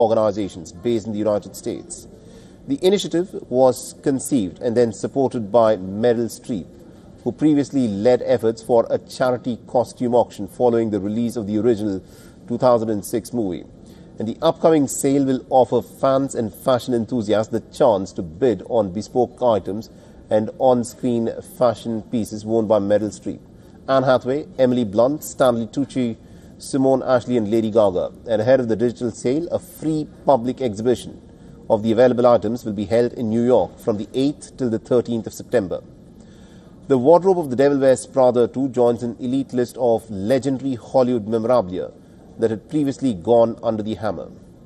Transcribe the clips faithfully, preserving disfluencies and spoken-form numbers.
organizations based in the United States. The initiative was conceived and then supported by Meryl Streep, who previously led efforts for a charity costume auction following the release of the original two thousand six movie. And the upcoming sale will offer fans and fashion enthusiasts the chance to bid on bespoke items and on-screen fashion pieces worn by Meryl Streep, Anne Hathaway, Emily Blunt, Stanley Tucci, Simone Ashley and Lady Gaga. And ahead of the digital sale, a free public exhibition of the available items will be held in New York from the eighth till the thirteenth of September. The wardrobe of The Devil Wears Prada two joins an elite list of legendary Hollywood memorabilia that had previously gone under the hammer.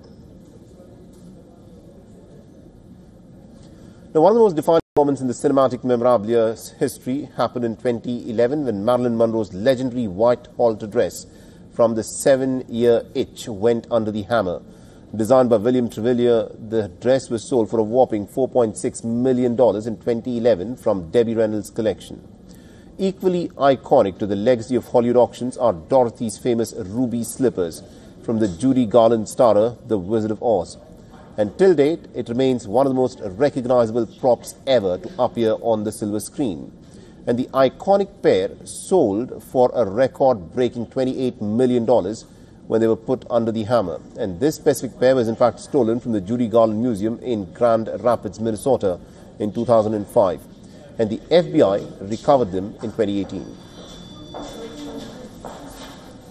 Now, one of the most defining moments in the cinematic memorabilia history happened in twenty eleven when Marilyn Monroe's legendary white halter dress from the seven-year Itch went under the hammer. Designed by William Trevilier, the dress was sold for a whopping four point six million dollars in twenty eleven from Debbie Reynolds' collection. Equally iconic to the legacy of Hollywood auctions are Dorothy's famous ruby slippers from the Judy Garland starrer, The Wizard of Oz. And till date, it remains one of the most recognizable props ever to appear on the silver screen. And the iconic pair sold for a record-breaking twenty-eight million dollars when they were put under the hammer. And this specific pair was in fact stolen from the Judy Garland Museum in Grand Rapids, Minnesota in two thousand five. And the F B I recovered them in twenty eighteen.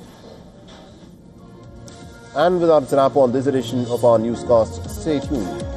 And with that, it's a wrap on this edition of our newscast. Stay tuned.